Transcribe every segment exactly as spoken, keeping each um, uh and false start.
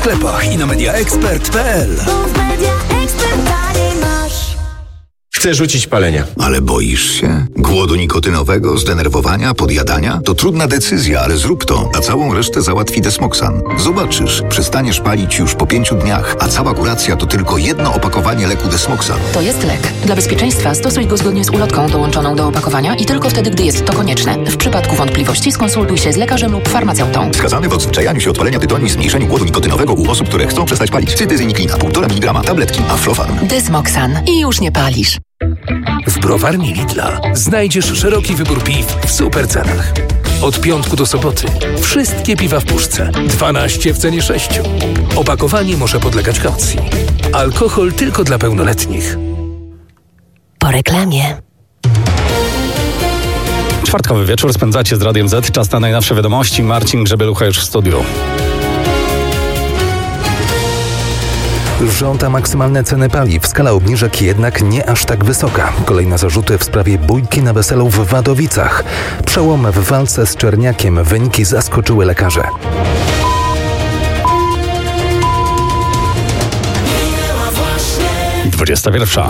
sklepach i na media expert kropka p l. Chcę rzucić palenie. Ale boisz się? Głodu nikotynowego, zdenerwowania, podjadania? To trudna decyzja, ale zrób to, a całą resztę załatwi Desmoxan. Zobaczysz, przestaniesz palić już po pięciu dniach, a cała kuracja to tylko jedno opakowanie leku Desmoxan. To jest lek. Dla bezpieczeństwa stosuj go zgodnie z ulotką dołączoną do opakowania i tylko wtedy, gdy jest to konieczne. W przypadku wątpliwości skonsultuj się z lekarzem lub farmaceutą. Wskazany w odzwyczajaniu się od palenia tytoniu i zmniejszeniu głodu nikotynowego u osób, które chcą przestać palić. Cytyzyniklina, półtora miligrama, tabletki, Aflofarm. Desmoxan. I już nie palisz. W browarni Lidla znajdziesz szeroki wybór piw w super cenach. Od piątku do soboty wszystkie piwa w puszce. dwanaście w cenie sześciu. Opakowanie może podlegać kaucji. Alkohol tylko dla pełnoletnich. Po reklamie. Czwartkowy wieczór spędzacie z Radiem Z. Czas na najnowsze wiadomości. Marcin Grzebielucha już w studiu. Żąda maksymalne ceny paliw. Skala obniżek jednak nie aż tak wysoka. Kolejne zarzuty w sprawie bójki na weselu w Wadowicach. Przełom w walce z Czerniakiem. Wyniki zaskoczyły lekarzy. dwudziesta pierwsza.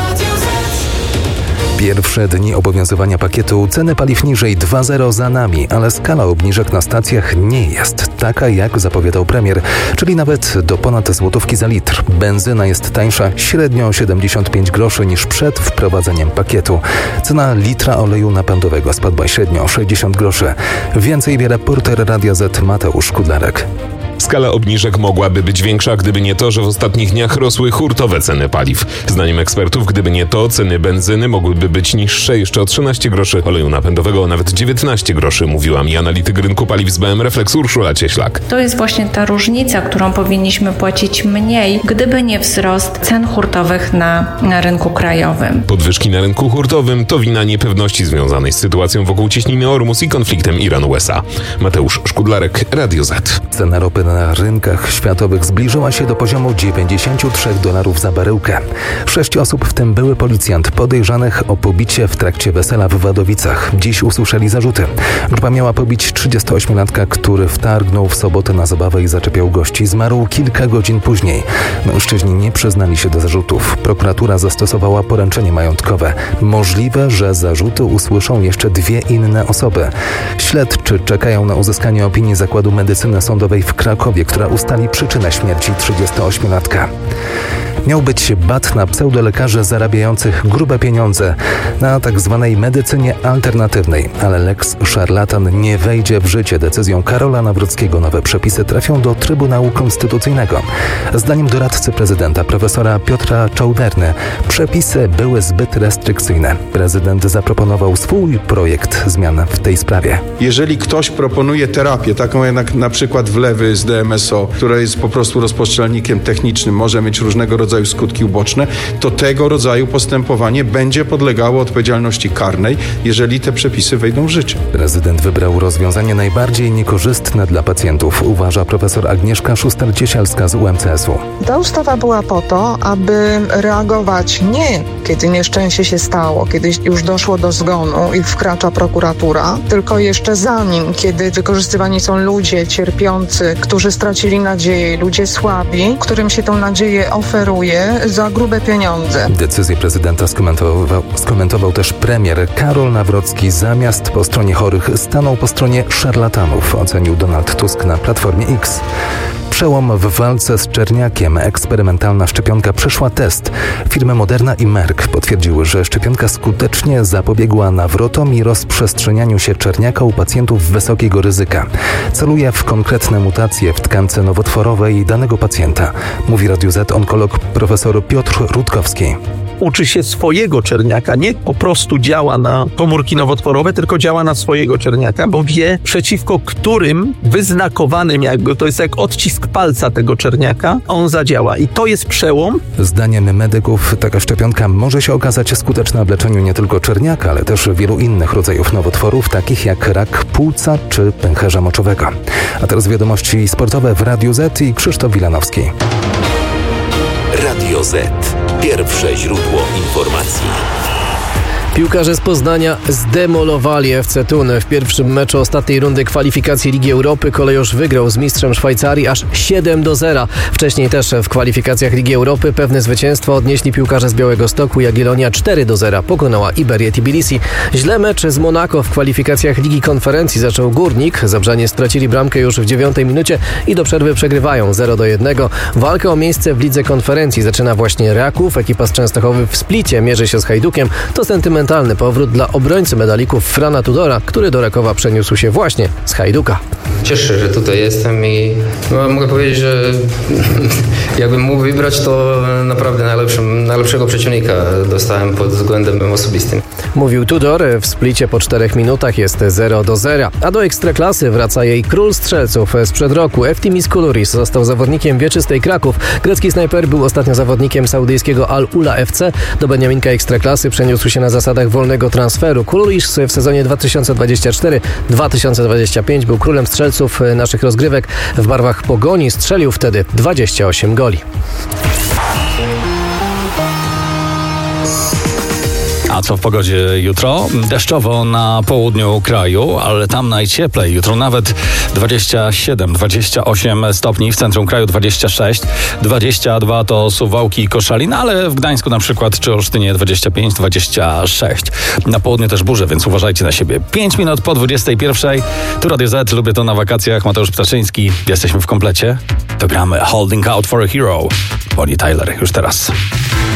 Pierwsze dni obowiązywania pakietu ceny paliw niżej dwa zero za nami, ale skala obniżek na stacjach nie jest taka, jak zapowiadał premier, czyli nawet do ponad złotówki za litr. Benzyna jest tańsza średnio siedemdziesiąt pięć groszy niż przed wprowadzeniem pakietu. Cena litra oleju napędowego spadła średnio o sześćdziesiąt groszy. Więcej wie reporter Radia Z Mateusz Kudlarek. Skala obniżek mogłaby być większa, gdyby nie to, że w ostatnich dniach rosły hurtowe ceny paliw. Zdaniem ekspertów, gdyby nie to, ceny benzyny mogłyby być niższe jeszcze o trzynaście groszy, oleju napędowego o nawet dziewiętnaście groszy, mówiła mi analityk rynku paliw z B M Reflex Urszula Cieślak. To jest właśnie ta różnica, którą powinniśmy płacić mniej, gdyby nie wzrost cen hurtowych na, na rynku krajowym. Podwyżki na rynku hurtowym to wina niepewności związanej z sytuacją wokół cieśniny Ormus i konfliktem Iran-U S A. Mateusz Szkudlarek, Radio Z. Cena ropy na rynkach światowych zbliżyła się do poziomu dziewięćdziesiąt trzy dolarów za baryłkę. Sześć osób, w tym były policjant, podejrzanych o pobicie w trakcie wesela w Wadowicach. Dziś usłyszeli zarzuty. Grupa miała pobić trzydziestoośmiolatka, który wtargnął w sobotę na zabawę i zaczepiał gości. Zmarł kilka godzin później. Mężczyźni nie przyznali się do zarzutów. Prokuratura zastosowała poręczenie majątkowe. Możliwe, że zarzuty usłyszą jeszcze dwie inne osoby. Śledczy czekają na uzyskanie opinii Zakładu Medycyny Sądowej w Krakowie, która ustali przyczynę śmierci trzydziestoośmiolatka. Miał być bat na pseudolekarzy zarabiających grube pieniądze na tak zwanej medycynie alternatywnej, ale lex szarlatan nie wejdzie w życie. Decyzją Karola Nawrockiego nowe przepisy trafią do Trybunału Konstytucyjnego. Zdaniem doradcy prezydenta profesora Piotra Czołderny przepisy były zbyt restrykcyjne. Prezydent zaproponował swój projekt zmian w tej sprawie. Jeżeli ktoś proponuje terapię, taką jak na przykład wlewy z D M S O, która jest po prostu rozpoczynalnikiem technicznym, może mieć różnego rodzaju skutki uboczne, to tego rodzaju postępowanie będzie podlegało odpowiedzialności karnej, jeżeli te przepisy wejdą w życie. Prezydent wybrał rozwiązanie najbardziej niekorzystne dla pacjentów, uważa profesor Agnieszka Szuster-Ciesielska z U M C S u. Ta ustawa była po to, aby reagować nie kiedy nieszczęście się stało, kiedy już doszło do zgonu i wkracza prokuratura, tylko jeszcze zanim, kiedy wykorzystywani są ludzie cierpiący, którzy stracili nadzieję, ludzie słabi, którym się tą nadzieję oferuje za grube pieniądze. Decyzję prezydenta skomentował, skomentował też premier Karol Nawrocki. Zamiast po stronie chorych stanął po stronie szarlatanów, ocenił Donald Tusk na Platformie X. Przełom w walce z Czerniakiem. Eksperymentalna szczepionka przeszła test. Firmy Moderna i Merck potwierdziły, że szczepionka skutecznie zapobiegła nawrotom i rozprzestrzenianiu się czerniaka u pacjentów wysokiego ryzyka. Celuje w konkretne mutacje w tkance nowotworowej danego pacjenta, mówi Radiu Z onkolog profesor Piotr Rutkowski. Uczy się swojego czerniaka, nie po prostu działa na komórki nowotworowe, tylko działa na swojego czerniaka, bo wie, przeciwko którym wyznakowanym, jakby to jest jak odcisk palca tego czerniaka, on zadziała. I to jest przełom. Zdaniem medyków taka szczepionka może się okazać skuteczna w leczeniu nie tylko czerniaka, ale też wielu innych rodzajów nowotworów, takich jak rak płuca czy pęcherza moczowego. A teraz wiadomości sportowe w Radiu Z i Krzysztof Wilanowski. Radio Z. Pierwsze źródło informacji. Piłkarze z Poznania zdemolowali F C Thun. W pierwszym meczu ostatniej rundy kwalifikacji Ligi Europy Kolejorz wygrał z mistrzem Szwajcarii aż siedem do zera. Wcześniej też w kwalifikacjach Ligi Europy pewne zwycięstwo odnieśli piłkarze z Białegostoku. Jagiellonia cztery do zera pokonała Iberię Tbilisi. Źle mecz z Monako w kwalifikacjach Ligi Konferencji zaczął Górnik. Zabrzanie stracili bramkę już w dziewiątej minucie i do przerwy przegrywają zero do jednego. Walkę o miejsce w Lidze Konferencji zaczyna właśnie Raków. Ekipa z Częstochowy w Splicie mierzy się z Hajdukiem. To sentymentalny powrót dla obrońcy medalików Frana Tudora, który do Rakowa przeniósł się właśnie z Hajduka. Cieszę, że tutaj jestem i no, mogę powiedzieć, że jakbym mógł wybrać, to naprawdę najlepszego przeciwnika dostałem pod względem osobistym. Mówił Tudor. W Splicie po czterech minutach jest zero do zera. A do Ekstraklasy wraca jej król strzelców sprzed roku. Eftimis Koulouris został zawodnikiem Wieczystej Kraków. Grecki snajper był ostatnio zawodnikiem saudyjskiego Al-Ula F C. Do Beniaminka Ekstraklasy przeniósł się na zasadach wolnego transferu. Koulouris w sezonie dwa tysiące dwudziestym czwartym dwa tysiące dwudziestym piątym był królem strzelców naszych rozgrywek. W barwach Pogoni strzelił wtedy dwadzieścia osiem goli. A co w pogodzie jutro? Deszczowo na południu kraju, ale tam najcieplej. Jutro nawet dwadzieścia siedem dwadzieścia osiem stopni, w centrum kraju dwadzieścia sześć, dwadzieścia dwa to Suwałki i Koszalin, ale w Gdańsku na przykład czy Olsztynie dwadzieścia pięć dwadzieścia sześć. Na południu też burze, więc uważajcie na siebie. pięć minut po dwudziestej pierwszej. Tu Radio Z, lubię to na wakacjach. Mateusz Ptaczyński. Jesteśmy w komplecie. To gramy Holding Out for a Hero. Bonnie Tyler już teraz.